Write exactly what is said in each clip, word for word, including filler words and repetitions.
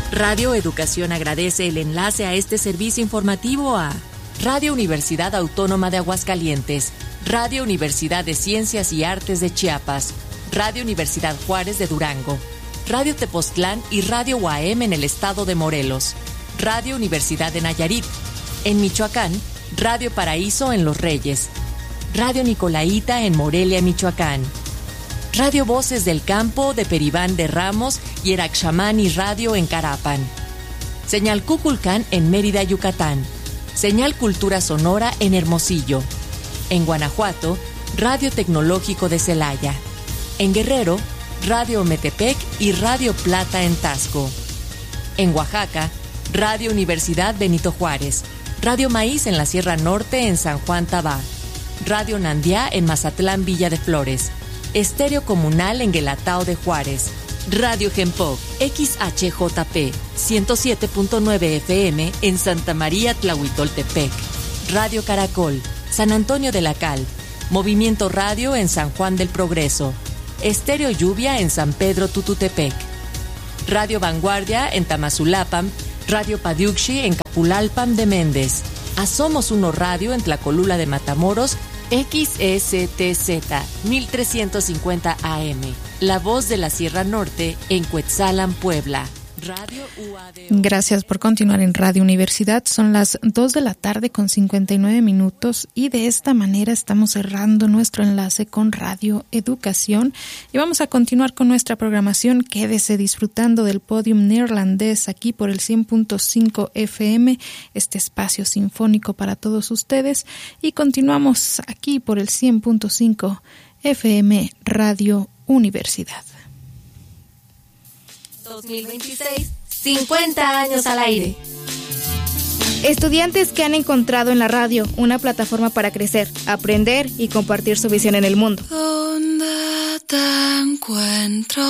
Radio Educación agradece el enlace a este servicio informativo a Radio Universidad Autónoma de Aguascalientes, Radio Universidad de Ciencias y Artes de Chiapas, Radio Universidad Juárez de Durango, Radio Tepoztlán y Radio U A M en el estado de Morelos, Radio Universidad de Nayarit. En Michoacán, Radio Paraíso en Los Reyes, Radio Nicolaita en Morelia, Michoacán, Radio Voces del Campo de Peribán de Ramos y Eraxamani Radio en Carapan, Señal Cuculcán en Mérida, Yucatán, Señal Cultura Sonora en Hermosillo, en Guanajuato, Radio Tecnológico de Celaya, en Guerrero, Radio Metepec y Radio Plata en Tasco, en Oaxaca, Radio Universidad Benito Juárez, Radio Maíz en la Sierra Norte en San Juan Tabá, Radio Nandiá en Mazatlán Villa de Flores, Estéreo Comunal en Guelatao de Juárez, Radio Gempoc, X H J P, ciento siete punto nueve F M en Santa María Tlahuitoltepec, Radio Caracol, San Antonio de la Cal, Movimiento Radio en San Juan del Progreso, Estéreo Lluvia en San Pedro Tututepec, Radio Vanguardia en Tamazulapam, Radio Padiuxi en Capulalpan de Méndez, Asomos Uno Radio en Tlacolula de Matamoros, X S T Z mil trescientos cincuenta A M, La Voz de la Sierra Norte en Cuetzalan, Puebla. Radio U A D O. Gracias por continuar en Radio Universidad. Son las dos de la tarde con cincuenta y nueve minutos y de esta manera estamos cerrando nuestro enlace con Radio Educación y vamos a continuar con nuestra programación. Quédese disfrutando del Podium Neerlandés aquí por el cien punto cinco F M, este espacio sinfónico para todos ustedes, y continuamos aquí por el cien punto cinco F M Radio Universidad. dos mil veintiséis, cincuenta años al aire. Estudiantes que han encontrado en la radio una plataforma para crecer, aprender y compartir su visión en el mundo. ¿Dónde te encuentro?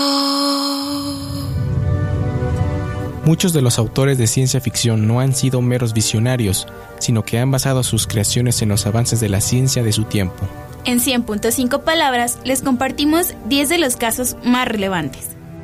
Muchos de los autores de ciencia ficción no han sido meros visionarios, sino que han basado sus creaciones en los avances de la ciencia de su tiempo. En cien punto cinco palabras les compartimos diez de los casos más relevantes.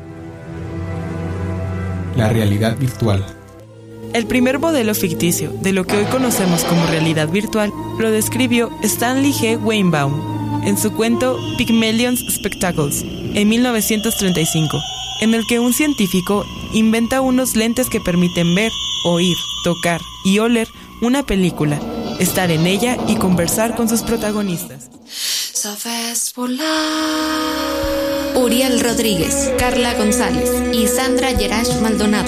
La realidad virtual. El primer modelo ficticio de lo que hoy conocemos como realidad virtual lo describió Stanley G. Weinbaum en su cuento Pygmalion's Spectacles en mil novecientos treinta y cinco, en el que un científico inventa unos lentes que permiten ver, oír, tocar y oler una película, estar en ella y conversar con sus protagonistas. Sabes volar. Uriel Rodríguez, Carla González y Sandra Yerash Maldonado.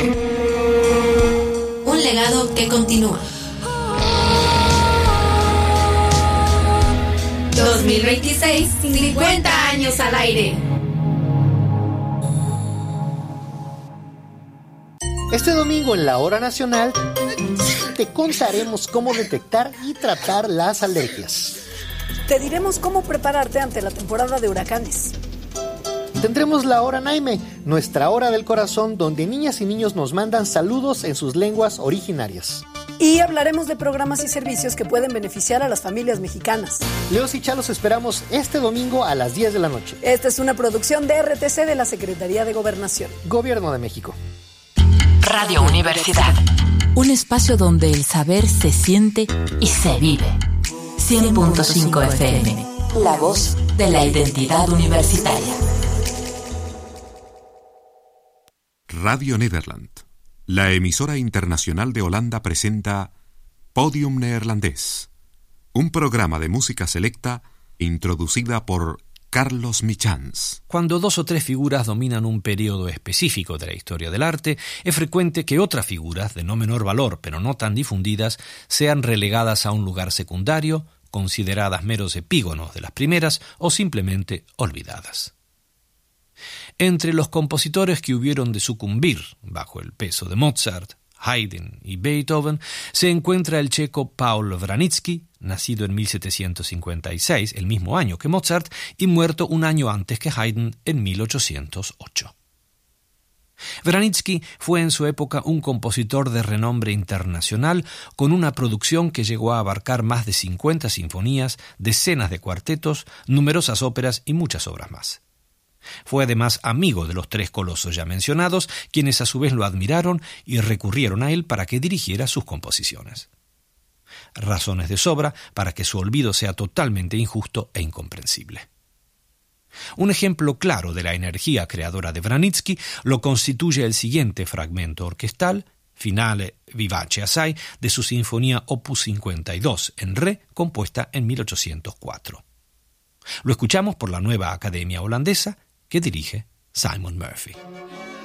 Un legado que continúa. dos mil veintiséis, cincuenta años al aire. Este domingo en la Hora Nacional te contaremos cómo detectar y tratar las alergias. Te diremos cómo prepararte ante la temporada de huracanes. Tendremos la Hora Naime, nuestra hora del corazón, donde niñas y niños nos mandan saludos en sus lenguas originarias. Y hablaremos de programas y servicios que pueden beneficiar a las familias mexicanas. Leos y Chalos esperamos este domingo a las diez de la noche. Esta es una producción de R T C de la Secretaría de Gobernación. Gobierno de México. Radio Universidad. Un espacio donde el saber se siente y se vive. cien punto cinco F M. La voz de la identidad universitaria. Radio Nederland, la emisora internacional de Holanda, presenta Podium Neerlandés, un programa de música selecta introducida por Carlos Michans. Cuando dos o tres figuras dominan un periodo específico de la historia del arte, es frecuente que otras figuras, de no menor valor pero no tan difundidas, sean relegadas a un lugar secundario, consideradas meros epígonos de las primeras o simplemente olvidadas. Entre los compositores que hubieron de sucumbir bajo el peso de Mozart, Haydn y Beethoven se encuentra el checo Paul Vranitzky, nacido en mil setecientos cincuenta y seis, el mismo año que Mozart, y muerto un año antes que Haydn en mil ochocientos ocho. Vranitzky fue en su época un compositor de renombre internacional con una producción que llegó a abarcar más de cincuenta sinfonías, decenas de cuartetos, numerosas óperas y muchas obras más. Fue además amigo de los tres colosos ya mencionados, quienes a su vez lo admiraron y recurrieron a él para que dirigiera sus composiciones. Razones de sobra para que su olvido sea totalmente injusto e incomprensible. Un ejemplo claro de la energía creadora de Vranitzky lo constituye el siguiente fragmento orquestal, Finale vivace assai, de su sinfonía opus cincuenta y dos en re, compuesta en mil ochocientos cuatro. Lo escuchamos por la nueva Academia Holandesa que dirige Simon Murphy.